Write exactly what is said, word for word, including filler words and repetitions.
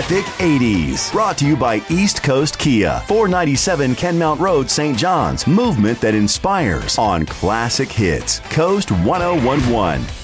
Epic eighties. Brought to you by East Coast Kia. four ninety-seven Kenmount Road, Saint John's. Movement that inspires on Classic Hits. Coast ten eleven.